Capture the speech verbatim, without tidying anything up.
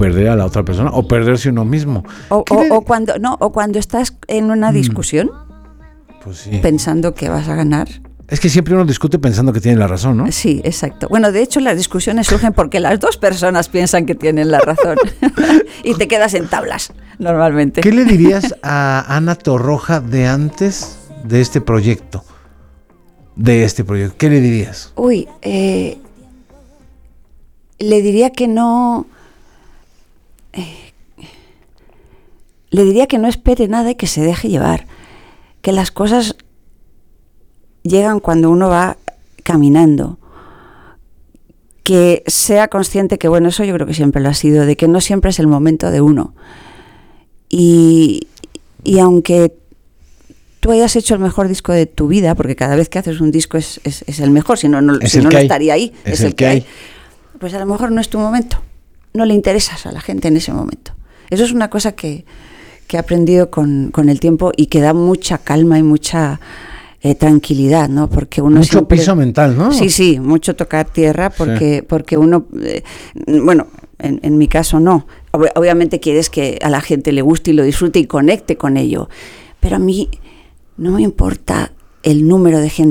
perder a la otra persona o perderse uno mismo. O, o, o cuando no, o cuando estás en una discusión, mm, pues sí. pensando que vas a ganar. Es que siempre uno discute pensando que tiene la razón, ¿no? Sí, exacto. Bueno, de hecho las discusiones surgen porque las dos personas piensan que tienen la razón y te quedas en tablas, normalmente. ¿Qué le dirías a Ana Torroja de antes de este proyecto? De este proyecto, ¿qué le dirías? Uy, eh, le diría que no... Eh, le diría que no espere nada y que se deje llevar. Que las cosas llegan cuando uno va caminando. Que sea consciente que, bueno, eso yo creo que siempre lo ha sido, de que no siempre es el momento de uno. Y, y aunque tú hayas hecho el mejor disco de tu vida, porque cada vez que haces un disco es, es, es el mejor, si no, no, si no, no estaría ahí, es, es el, el que hay. hay. Pues a lo mejor no es tu momento, no le interesas a la gente en ese momento. Eso es una cosa que, que he aprendido con, con el tiempo y que da mucha calma y mucha eh, tranquilidad, ¿no? Porque uno mucho siempre, piso mental, ¿no? Sí, sí, mucho tocar tierra, porque, sí. porque uno, eh, bueno, en, en mi caso no. Ob- obviamente quieres que a la gente le guste y lo disfrute y conecte con ello, pero a mí no me importa el número de gente